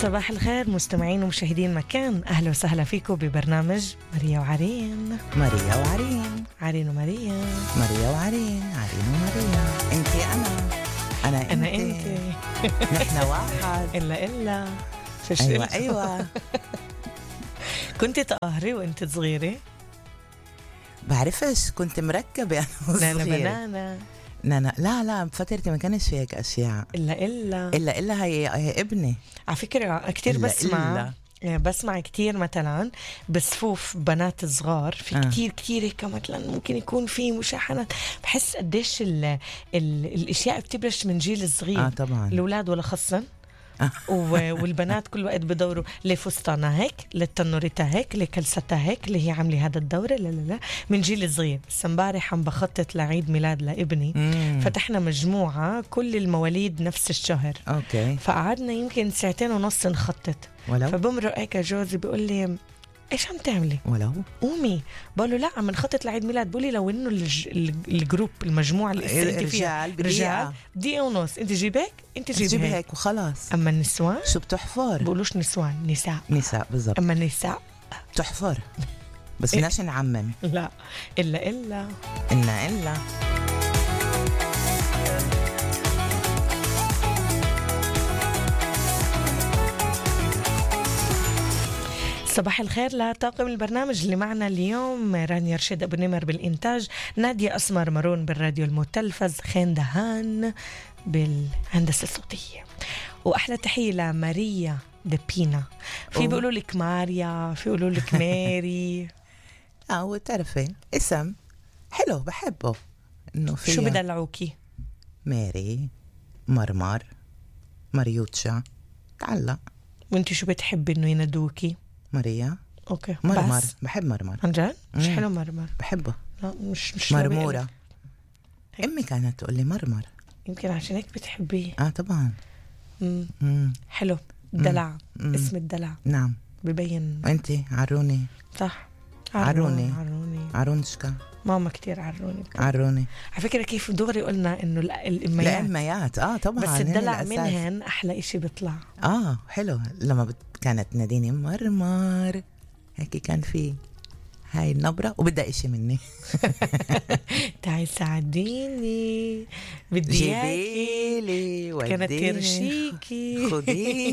صباح الخير مستمعين ومشاهدين مكان، أهلا وسهلا فيكم ببرنامج ماريا وعرين. ماريا وعرين، عرين وماريا، ماريا وعرين، عرين وماريا. انتي أنا انت نحن واحد. إلا فش أيوة. كنت تقهري وانت صغيرة؟ بعرفش، كنت مركبة أنا نانا صغيرة. بنانا لا بفترتي ما كانش في هيك أشياء. إلا هي ابني. على فكرة كتير بسمع كتير مثلا بصفوف بنات صغار في كتير هيك مثلا ممكن يكون في مشاحنات. بحس قديش الاشياء بتبلش من جيل صغير. طبعا الاولاد ولا خصن والبنات كل وقت بدوروا ليه فستانها هيك، ليه تنورتها هيك، ليه كلستها هيك، ليه هي عامله هذا الدورة. لا من جيل صغير. بس امبارح عم بخطط لعيد ميلاد لابني. فتحنا مجموعة كل المواليد نفس الشهر. اوكي. فقعدنا يمكن 2.5 ساعة نخطط. فبمرق هيك جوزي بيقول لي ايش عم تعملي؟ ولو قومي. بقول له لا عم نخطط لعيد ميلاد. بقول لي لو انه الجروب المجموعه اللي انت فيها رجال دقيقة ونص انت جيبك هيك وخلاص. اما النسوان شو بتحفر؟ بقولوش نسوان، نساء بالضبط. اما النساء تحفر بس بدناش نعمم. لا إلا صباح الخير لطاقم البرنامج اللي معنا اليوم: رانيا رشيد أبو نمر بالإنتاج، نادية أسمر مارون بالراديو المتلفز، خين دهان بالهندسة الصوتية. وأحلى تحية لماريا دبينا. في بيقولوا لك ماريا، في بيقولوا لك ماري. وتعرفي اسم حلو بحبه. إنه شو بدلعوكي؟ ماري، مرمر، مريوتشا، تعلق. وانتي شو بتحبي إنه ينادوكي؟ ماريا. اوكي. مرمر، بحب مرمر. عن جد؟ مش حلو مرمر؟ بحبه. لا مش مرمورة. امي كانت تقول لي مرمر. يمكن عشان هيك بتحبيه. طبعا. حلو. دلع. اسم الدلع. نعم. ببين. وانتي عروني. صح. عرونشكا. ماما كتير عروني. على فكرة كيف دغري قلنا انه الاميات طبعا. بس الدلع منهن احلى اشي بيطلع. حلو. لما كانت ناديني مرمر هيك كان في هاي النبرة وبدها اشي مني. تعي ساعديني، بدي جيبيلي، كانت ترشيكي، خديني.